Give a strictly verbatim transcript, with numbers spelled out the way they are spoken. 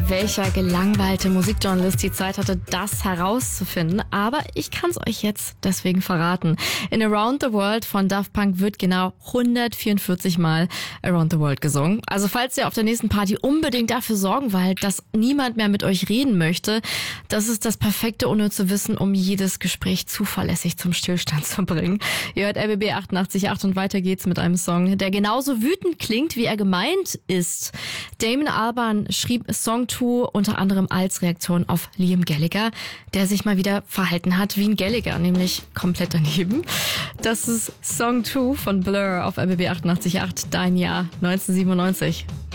welcher gelangweilte Musikjournalist die Zeit hatte, das herauszufinden. Aber ich kann es euch jetzt deswegen verraten. In Around the World von Daft Punk wird genau hundertvierundvierzig Mal Around the World gesungen. Also falls ihr auf der nächsten Party unbedingt dafür sorgen wollt, dass niemand mehr mit euch reden möchte, das ist das perfekte unnütze Wissen, um jedes Gespräch zuverlässig zum Stillstand zu bringen. Ihr hört R B B achtundachtzig Komma acht und weiter geht's mit einem Song, der genauso wütend klingt, wie er gemeint ist. Damon Albarn schrieb Song zwei unter anderem als Reaktion auf Liam Gallagher, der sich mal wieder verhalten hat wie ein Gallagher, nämlich komplett daneben. Das ist Song zwei von Blur auf R B B achtundachtzig Komma acht, dein Jahr neunzehnhundertsiebenundneunzig.